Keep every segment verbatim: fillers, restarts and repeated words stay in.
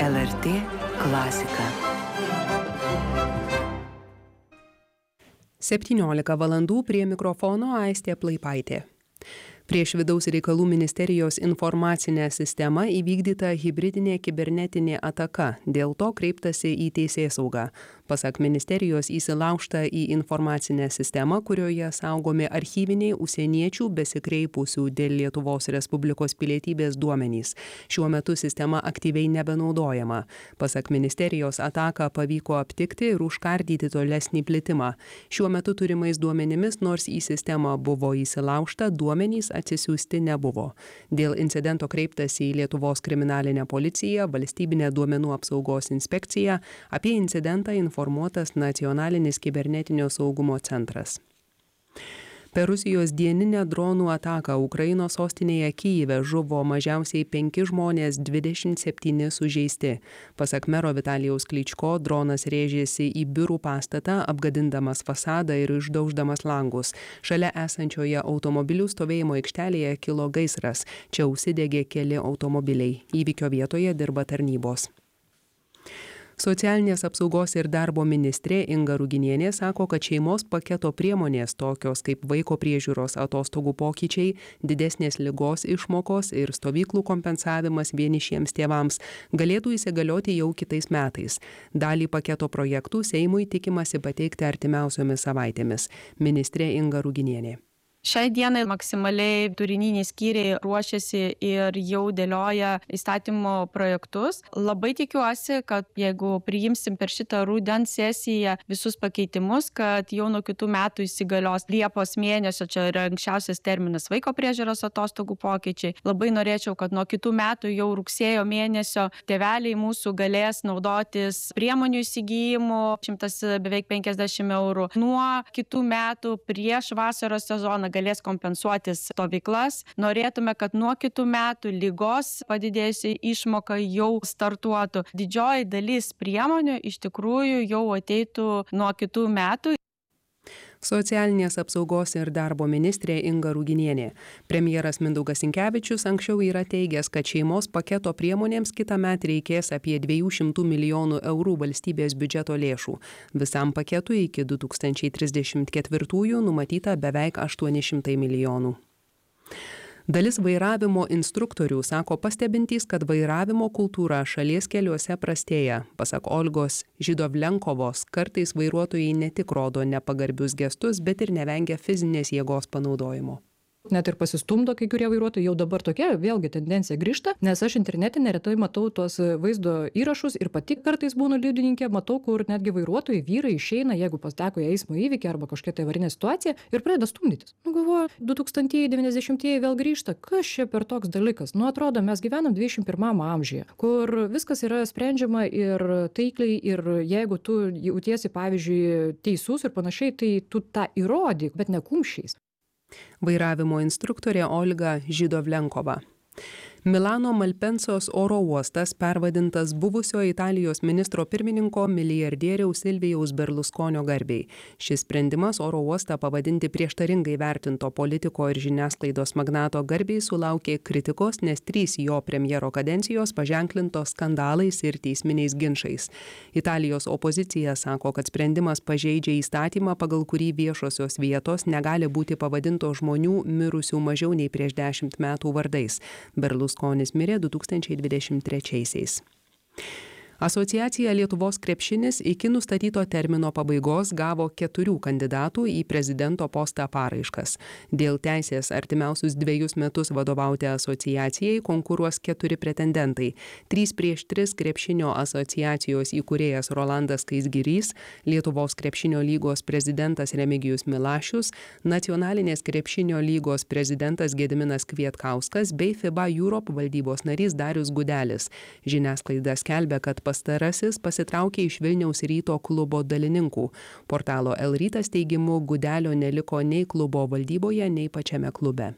L R T klasika. septyniolika valandų prie mikrofono Aistė Plaipaitė. Prieš vidaus reikalų ministerijos informacinę sistemą įvykdyta hibridinė kibernetinė ataka, dėl to kreiptasi į teisėsaugą. Pasak ministerijos įsilaužta į informacinę sistemą, kurioje saugomi archyviniai užsieniečių besikreipusių dėl Lietuvos Respublikos pilietybės duomenys. Šiuo metu sistema aktyviai nebenaudojama. Pasak ministerijos ataką pavyko aptikti ir užkardyti tolesnį plitimą. Šiuo metu turimais duomenimis, nors į sistemą buvo įsilaužta, duomenys atsisiųsti nebuvo. Dėl incidento kreiptasi į Lietuvos kriminalinę policiją, valstybinę duomenų apsaugos inspekciją. Apie incidentą informuotas Nacionalinis kibernetinio saugumo centras. Per Rusijos dieninę dronų ataką Ukrainos sostinėje Kyjive žuvo mažiausiai penki žmonės, dvidešimt septyni sužeisti. Pasak mero Vitalijaus Klyčko, dronas rėžėsi į biurų pastatą, apgadindamas fasadą ir išdauždamas langus. Šalia esančioje automobilių stovėjimo aikštelėje kilo gaisras. Čia užsidegė keli automobiliai. Įvykio vietoje dirba tarnybos. Socialinės apsaugos ir darbo ministrė Inga Ruginienė sako, kad šeimos paketo priemonės tokios kaip vaiko priežiūros atostogų pokyčiai, didesnės ligos išmokos ir stovyklų kompensavimas vienišiems tėvams galėtų įsigalioti jau kitais metais. Dalį paketo projektų Seimui tikimasi pateikti artimiausiomis savaitėmis. Ministrė Inga Ruginienė. Šiai dienai maksimaliai turininiai skyriai ruošiasi ir jau dėlioja įstatymo projektus. Labai tikiuosi, kad jeigu priimsim per šitą rudens sesiją visus pakeitimus, kad jau nuo kitų metų įsigalios Liepos mėnesio, čia yra anksčiausias terminas vaiko priežiūros atostogų pokyčiai. Labai norėčiau, kad nuo kitų metų jau rugsėjo mėnesio tėveliai mūsų galės naudotis priemonių įsigijimu, šimtas beveik penkiasdešimt eurų. Nuo kitų metų prieš vasaros sezoną galės kompensuotis stovyklas. Norėtume, kad nuo kitų metų ligos padidėjusi išmoka jau startuotų. Didžioji dalis priemonių iš tikrųjų jau ateitų nuo kitų metų. Socialinės apsaugos ir darbo ministrė Inga Ruginienė. Premjeras Mindaugas Sinkevičius anksčiau yra teigęs, kad šeimos paketo priemonėms kitąmet reikės apie dviejų šimtų milijonų eurų valstybės biudžeto lėšų. Visam paketui iki du tūkstančiai trisdešimt ketvirtųjų numatyta beveik aštuoni šimtai milijonų. Dalis vairavimo instruktorių sako pastebintys, kad vairavimo kultūra šalies keliuose prastėja. Pasak Olgos Židovlenkovos, kartais vairuotojai ne tik rodo nepagarbius gestus, bet ir nevengia fizinės jėgos panaudojimo. Net ir pasistumdo kai kurie vairuotojai, jau dabar tokia vėlgi tendencija grįžta, nes aš internete neretai matau tuos vaizdo įrašus ir pati kartais būnu liudininkė, matau, kur netgi vairuotojai vyrai išeina, jeigu pateko į eismo įvykį arba kažkokią tai avarinę situaciją ir pradeda stumdytis. Nu galvoju, du tūkstantieji, devyniasdešimtieji vėl grįžta, kas čia per toks dalykas? Nu atrodo, mes gyvenam dvidešimt pirmam amžiuje, kur viskas yra sprendžiama ir taikliai ir jeigu tu jautiesi, pavyzdžiui, teisus ir panašiai, tai tu tą įrodyk, bet ne kumščiais. Vairavimo instruktorė Olga Židovlenkova. Milano Malpensos oro uostas pervadintas buvusio Italijos ministro pirmininko milijardieriaus Silvijaus Berlusconio garbei. Šis sprendimas oro uostą pavadinti prieštaringai vertinto politiko ir žiniasklaidos magnato garbei sulaukė kritikos, nes trys jo premjero kadencijos paženklintos skandalais ir teisminiais ginčais. Italijos opozicija sako, kad sprendimas pažeidžia įstatymą, pagal kurį viešosios vietos negali būti pavadintos žmonių mirusių mažiau nei prieš dešimt metų vardais. Berlusconis mirė du tūkstančiai dvidešimt trečiaisiais. Asociacija Lietuvos krepšinis iki nustatyto termino pabaigos gavo keturių kandidatų į prezidento postą paraiškas. Dėl teisės artimiausius dviejus metus vadovauti asociacijai konkuruos keturi pretendentai. Trys prieš tris krepšinio asociacijos įkūrėjas Rolandas Skaisgirys, Lietuvos krepšinio lygos prezidentas Remigijus Milašius, Nacionalinės krepšinio lygos prezidentas Gediminas Kvietkauskas bei FIBA Europe valdybos narys Darius Gudelis. Žiniasklaida skelbia, kad pastarasis pasitraukė iš Vilniaus Ryto klubo dalininkų. Portalo El Rytas teigimu, Gudelio neliko nei klubo valdyboje, nei pačiame klube.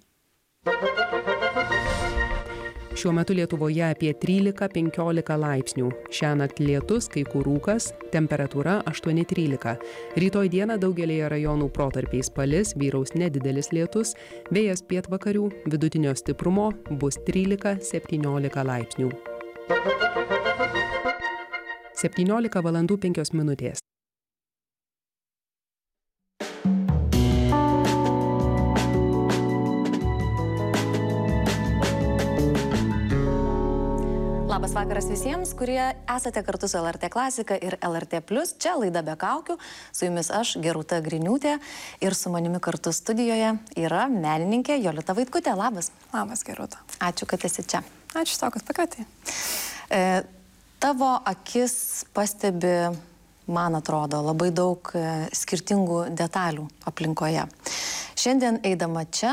Šiuo metu Lietuvoje apie trylika penkiolika laipsnių. Šiąnakt lietus, kai kur rūkas, temperatūra aštuoni trylika. Rytoj dieną daugelėje rajonų protarpiais palis, vyraus nedidelis lietus, vėjas pietvakarių, vidutinio stiprumo, bus trylika septyniolika laipsnių. septyniolika valandų penkios minutės. Labas vakaras visiems, kurie esate kartu su L R T Klasika ir L R T plus. Čia laida Be kaukių. Su jumis aš, Gerūta Griniūtė, ir su manimi kartu studijoje yra menininkė Jolita Vaitkutė. Labas. Labas, Gerūta. Ačiū, kad esi čia. Ačiū tau, kad pakvietei. E, tavo akis pastebi, man atrodo, labai daug e, skirtingų detalių aplinkoje. Šiandien eidama čia,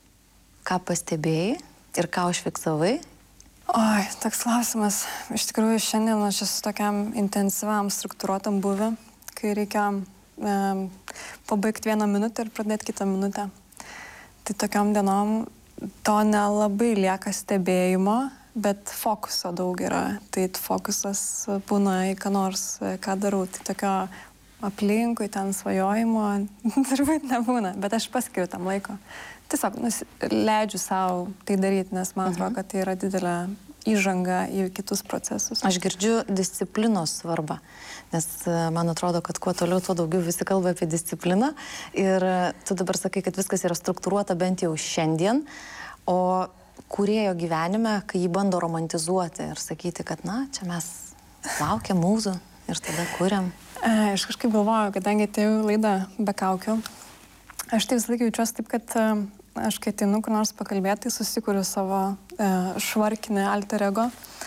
ką pastebėjai ir ką užfiksavai? Oi, toks klausimas. Iš tikrųjų, šiandien aš esu tokiam intensyviam, struktūruotam buvę, kai reikia e, pabaigti vieną minutę ir pradėti kitą minutę. Tai tokiam dienom to nelabai lieka stebėjimo, bet fokuso daug yra. Tai fokusas būna į ką nors, ką darau. Tai tokio aplinkui ten svajojimo turbūt nebūna, bet aš paskiriu tam laiko. Tiesiog nus, leidžiu savo tai daryti, nes man atrodo, kad tai yra didelė įžanga į kitus procesus. Aš girdžiu disciplinos svarbą, nes man atrodo, kad kuo toliau, tuo daugiau visi kalba apie discipliną. Ir tu dabar sakai, kad viskas yra struktūruota bent jau šiandien, o kūrėjo gyvenime, kai jį bando romantizuoti ir sakyti, kad na, čia mes laukiam mūzų ir tada kuriam. E, aš kažkaip galvoju, kadangi tai laida Be kaukių, aš tai visą laiką jaučiuosi taip, kad uh, aš kai ateinu kur nors pakalbėti, tai susikuriu savo uh, švarkinį alter ego,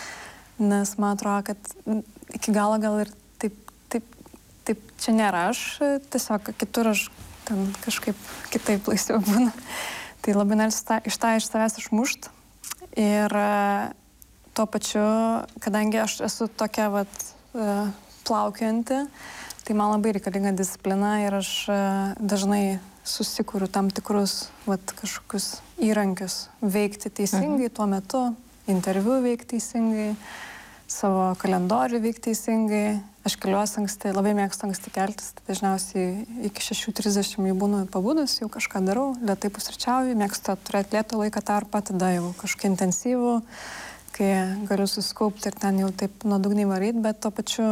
nes man atrodo, kad iki galo gal ir taip, taip, taip čia nėra aš, tiesiog kitur aš ten kažkaip kitaip laisviau būna. Tai labai norisi iš tą iš savęs išmušt ir uh, tuo pačiu, kadangi aš esu tokia vat, uh, plaukiojanti, tai man labai reikalinga disciplina ir aš uh, dažnai susikuriu tam tikrus vat, kažkokius įrankius veikti teisingai uh-huh. tuo metu, interviu veikti teisingai, savo kalendorių veikti teisingai. Aš keliuosi anksti, labai mėgstu anksti keltis, tai dažniausiai iki šešių trisdešimt jau būnu pabudus, jau kažką darau, lėtai pusryčiauju, mėgstu turėti lėto laiką tarpą, tada jau kažkokį intensyvų, kai galiu susikaupti ir ten jau taip nuodugniai varyti, bet tuo pačiu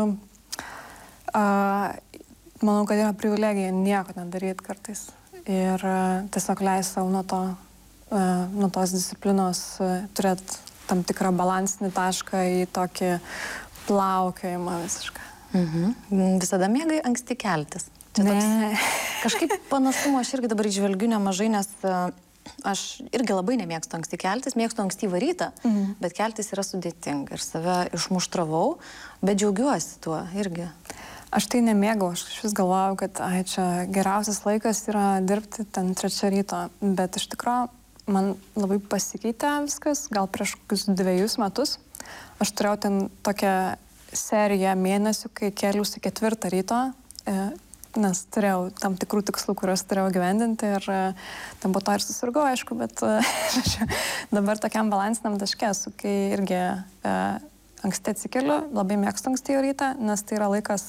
uh, manau, kad yra privilegija nieko nedaryti kartais. Ir uh, tiesiog leis savo nuo, to, uh, nuo tos disciplinos uh, turėti tam tikrą balansinį tašką į tokį plaukiojimą visišką. Mhm. Visada mėgai anksti keltis? Čia ne. Toks, kažkaip panašumo aš irgi dabar įžvelgiu nemažai, nes uh, aš irgi labai nemėgstu anksti keltis, mėgstu ankstyvą rytą, mhm. bet keltis yra sudėtinga ir save išmuštravau, bet džiaugiuosi tuo irgi. Aš tai nemėgau, aš vis galvojau, kad ai, čia geriausias laikas yra dirbti ten trečią ryto, bet iš tikrųjų man labai pasikeitė viskas, gal prieš kokius dviejus metus. Aš turėjau ten tokią seriją mėnesių, kai kėliausi ketvirtą ryto, nes turėjau tam tikrų tikslų, kuriuos turėjau gyvendinti ir ten po to ir susirgau, aišku, bet dabar tokiam balansiniam taške esu, kai irgi anksti atsikeliu, labai mėgstu ankstyvą rytą, nes tai yra laikas